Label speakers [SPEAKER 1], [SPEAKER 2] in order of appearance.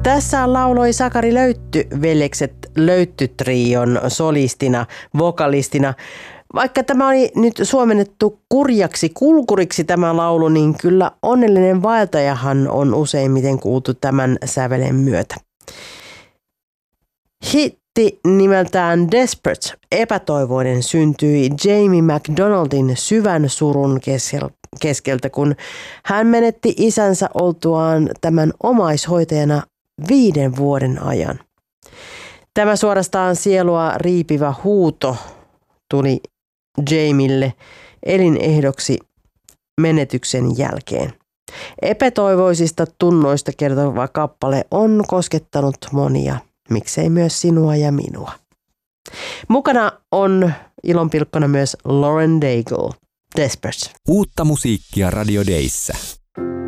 [SPEAKER 1] Tässä lauloi Sakari Löytty veljekset Löytty-trion solistina, vokalistina. Vaikka tämä oli nyt suomennettu kurjaksi kulkuriksi tämä laulu, niin kyllä onnellinen vaeltajahan on useimmiten kuultu tämän sävelen myötä. Hitti nimeltään Desperate, epätoivoinen, syntyi Jamie McDonaldin syvän surun keskeltä, kun hän menetti isänsä oltuaan tämän omaishoitajana 5 vuoden ajan. Tämä suorastaan sielua riipivä huuto tuli Jamille elinehdoksi menetyksen jälkeen. Epätoivoisista tunnoista kertova kappale on koskettanut monia, miksei myös sinua ja minua. Mukana on ilonpilkkona myös Lauren Daigle, Desperate.
[SPEAKER 2] Uutta musiikkia Radio Dayssä.